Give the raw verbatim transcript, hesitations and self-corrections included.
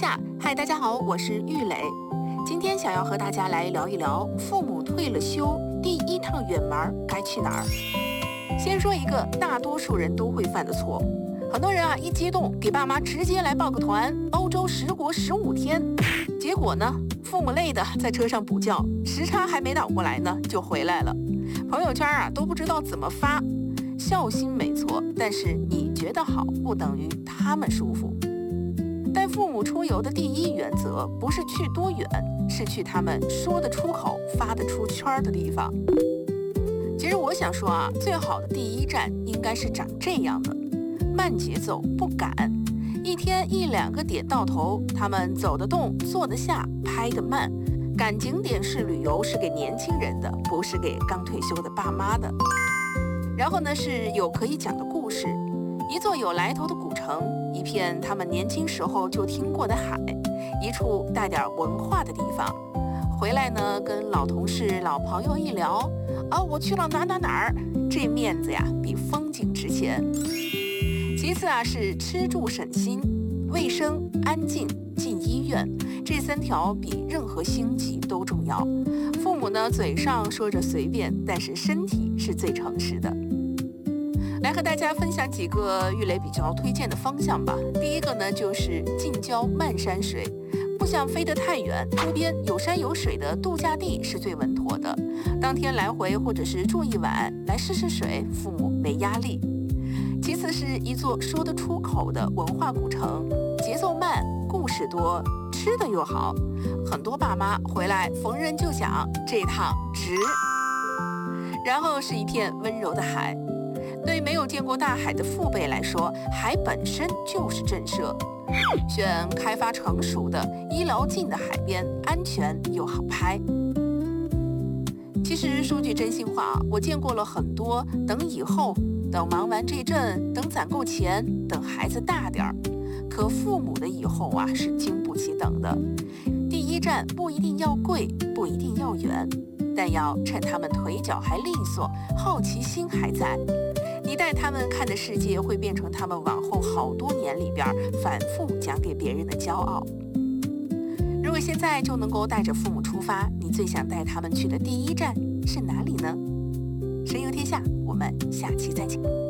下，嗨，大家好，我是玉磊。今天想要和大家来聊一聊，父母退了休，第一趟远门该去哪儿？先说一个大多数人都会犯的错，很多人啊一激动，给爸妈直接来报个团，欧洲十国十五天，结果呢，父母累的在车上补觉，时差还没倒过来呢，就回来了。朋友圈啊都不知道怎么发，孝心没错，但是你觉得好，不等于他们舒服。带父母出游的第一原则，不是去多远，是去他们说得出口、发得出圈的地方。其实我想说啊，最好的第一站应该是长这样的：慢节奏，不赶，一天一两个点到头，他们走得动、坐得下、拍得慢。赶景点式旅游是给年轻人的，不是给刚退休的爸妈的。然后呢，是有可以讲的故事，一座有来头的古城，一片他们年轻时候就听过的海，一处带点文化的地方。回来呢，跟老同事、老朋友一聊，啊，我去了哪哪哪儿，这面子呀比风景值钱。其次啊，是吃住省心，卫生、安静、进医院，这三条比任何星级都重要。父母呢，嘴上说着随便，但是身体是最诚实的。来和大家分享几个玉磊比较推荐的方向吧。第一个呢，就是近郊漫山水，不想飞得太远，周边有山有水的度假地是最稳妥的。当天来回或者是住一晚，来试试水，父母没压力。其次是一座说得出口的文化古城，节奏慢，故事多，吃的又好，很多爸妈回来逢人就讲这趟值。然后是一片温柔的海，对没有见过大海的父辈来说，海本身就是震慑。选开发成熟的、医疗近的海边，安全又好拍。其实说句真心话，我见过了很多等以后，等忙完这阵，等攒够钱，等孩子大点儿。可父母的以后啊，是经不起等的。第一站不一定要贵，不一定要远，但要趁他们腿脚还利索，好奇心还在。你带他们看的世界，会变成他们往后好多年里边反复讲给别人的骄傲。如果现在就能够带着父母出发，你最想带他们去的第一站是哪里呢？神游天下，我们下期再见。